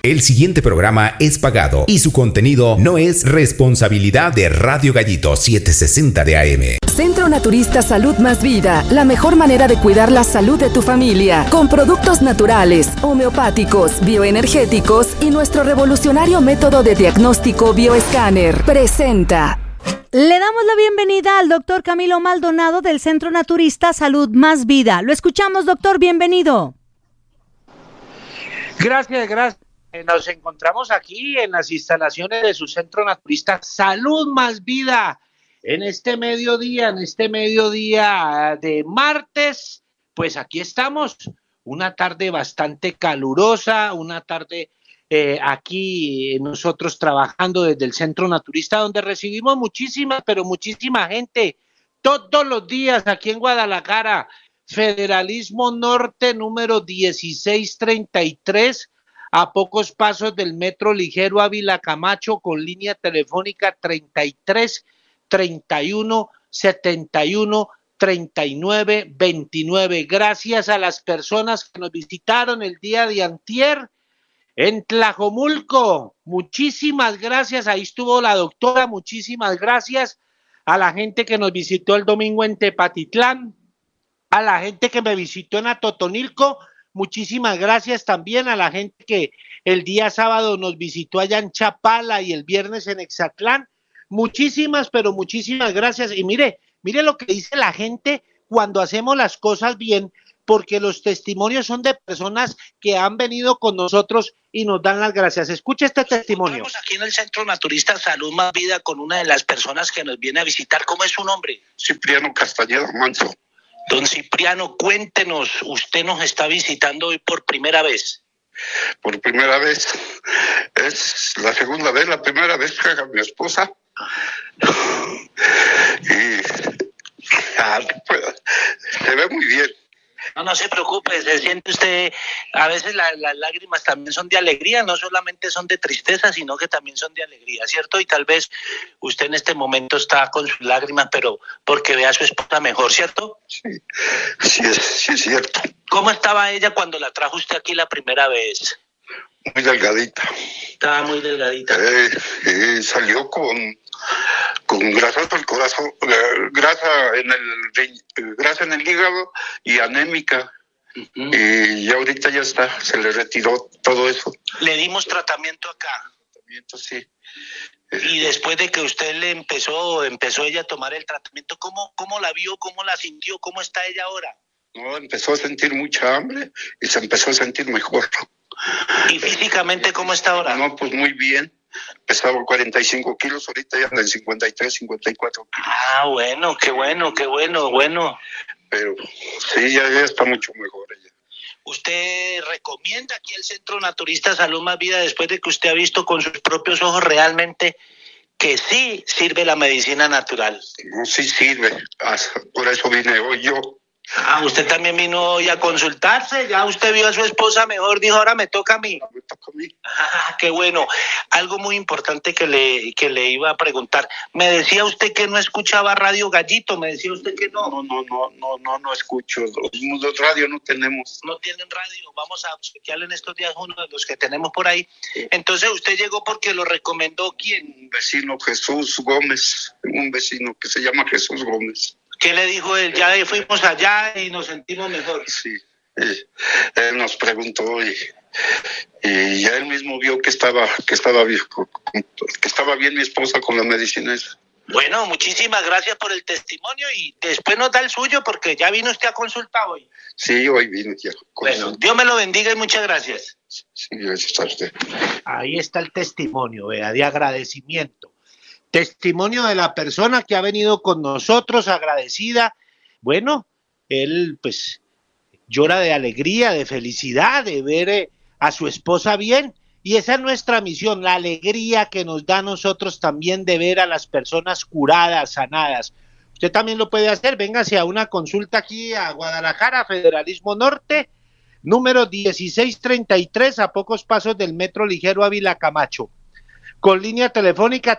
El siguiente programa es pagado y su contenido no es responsabilidad de Radio Gallito 760 de AM. Centro Naturista Salud Más Vida, la mejor manera de cuidar la salud de tu familia, con productos naturales, homeopáticos, bioenergéticos y nuestro revolucionario método de diagnóstico bioescáner. Presenta. Le damos la bienvenida al doctor Camilo Maldonado del Centro Naturista Salud Más Vida. Lo escuchamos, doctor, bienvenido. Gracias. Nos encontramos aquí en las instalaciones de su Centro Naturista Salud Más Vida. En este mediodía de martes, pues aquí estamos, una tarde bastante calurosa, una tarde aquí nosotros trabajando desde el Centro Naturista, donde recibimos muchísima gente, todos los días aquí en Guadalajara, Federalismo Norte número 1633, a pocos pasos del Metro Ligero Ávila Camacho, con línea telefónica 33 31 71 39 29. Gracias a las personas que nos visitaron el día de antier en Tlajomulco. Muchísimas gracias. Ahí estuvo la doctora. Muchísimas gracias a la gente que nos visitó el domingo en Tepatitlán, a la gente que me visitó en Atotonilco. Muchísimas gracias también a la gente que el día sábado nos visitó allá en Chapala y el viernes en Exatlán. Muchísimas gracias. Y mire lo que dice la gente cuando hacemos las cosas bien, porque los testimonios son de personas que han venido con nosotros y nos dan las gracias. Escuche este testimonio. Estamos aquí en el Centro Naturista Salud Más Vida con una de las personas que nos viene a visitar. ¿Cómo es su nombre? Cipriano Castañeda Manso. Don Cipriano, cuéntenos, usted nos está visitando hoy por primera vez. Por primera vez, es la segunda vez, la primera vez que haga mi esposa. Y se ve muy bien. No se preocupe, se siente usted, a veces las lágrimas también son de alegría, no solamente son de tristeza, sino que también son de alegría, ¿cierto? Y tal vez usted en este momento está con sus lágrimas, pero porque ve a su esposa mejor, ¿cierto? Sí es cierto. ¿Cómo estaba ella cuando la trajo usted aquí la primera vez? Muy delgadita. Estaba muy delgadita. Salió con grasa del corazón, grasa en el hígado y anémica. Uh-huh. Y ya ahorita ya está, se le retiró todo eso. Le dimos tratamiento acá. Tratamiento, sí. Y después de que usted le empezó ella a tomar el tratamiento, ¿cómo la vio, cómo la sintió, cómo está ella ahora? No, empezó a sentir mucha hambre y se empezó a sentir mejor. ¿Y físicamente cómo está ahora? No, pues muy bien. Pesaba 45 kilos, ahorita ya anda en 53, 54 kilos. Ah, bueno, qué bueno. Pero sí, ya está mucho mejor ella. ¿Usted recomienda aquí el Centro Naturista Salud Más Vida después de que usted ha visto con sus propios ojos realmente que sí sirve la medicina natural? No, sí sirve. Por eso vine hoy yo. Ah, usted también vino hoy a consultarse, ya usted vio a su esposa mejor, dijo, ahora me toca a mí. Me toca a mí. Ah, qué bueno. Algo muy importante que le iba a preguntar. Me decía usted que no escuchaba Radio Gallito, me decía usted que no. No escucho. Los radio no tenemos. No tienen radio, vamos a chequearle en estos días uno de los que tenemos por ahí. Entonces usted llegó porque lo recomendó ¿quién? Un vecino, Jesús Gómez, un vecino que se llama Jesús Gómez. ¿Qué le dijo él? Ya fuimos allá y nos sentimos mejor. Sí, él nos preguntó y ya él mismo vio que estaba bien mi esposa con la medicina esa. Bueno, muchísimas gracias por el testimonio y después nos da el suyo porque ya vino usted a consultar hoy. Sí, hoy vino ya. Bueno, Dios me lo bendiga y muchas gracias. Sí, gracias a usted. Ahí está el testimonio, vea, de agradecimiento. Testimonio de la persona que ha venido con nosotros, agradecida. Bueno, él pues llora de alegría, de felicidad, de ver a su esposa bien. Y esa es nuestra misión, la alegría que nos da a nosotros también de ver a las personas curadas, sanadas. Usted también lo puede hacer, véngase a una consulta aquí a Guadalajara, Federalismo Norte, número 1633, a pocos pasos del Metro Ligero Ávila Camacho. Con línea telefónica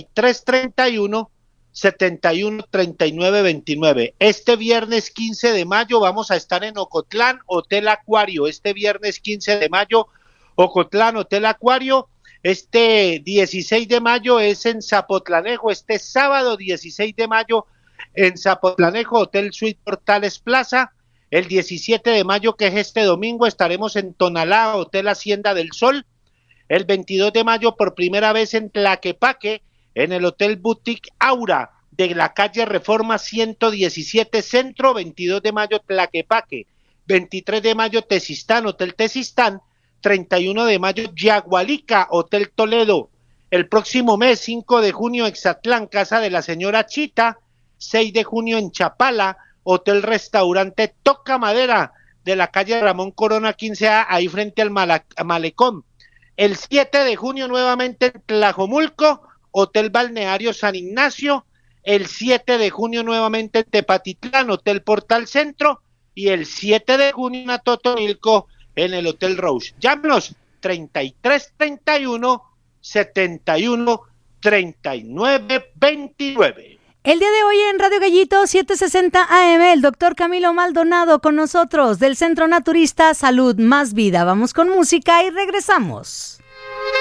3331 71 39 29. Este viernes 15 de mayo vamos a estar en Ocotlán, Hotel Acuario. Este viernes 15 de mayo, Ocotlán, Hotel Acuario. Este 16 de mayo es en Zapotlanejo, este sábado 16 de mayo en Zapotlanejo, Hotel Suite Portales Plaza. El 17 de mayo, que es este domingo, estaremos en Tonalá, Hotel Hacienda del Sol. El 22 de mayo, por primera vez en Tlaquepaque, en el Hotel Boutique Aura, de la calle Reforma 117 Centro. 22 de mayo, Tlaquepaque. 23 de mayo, Tezistán, Hotel Tezistán. 31 de mayo, Yagualica, Hotel Toledo. El próximo mes, 5 de junio, Exatlán, Casa de la Señora Chita. 6 de junio en Chapala, Hotel Restaurante Toca Madera, de la calle Ramón Corona 15A, ahí frente al Malecón. El 7 de junio nuevamente en Tlajomulco, Hotel Balneario San Ignacio. El 7 de junio nuevamente en Tepatitlán, Hotel Portal Centro. Y el 7 de junio en Atotonilco, en el Hotel Rose. Llámenos 3331 71 39 29. El día de hoy en Radio Gallito 760 AM, el doctor Camilo Maldonado con nosotros del Centro Naturista Salud Más Vida. Vamos con música y regresamos.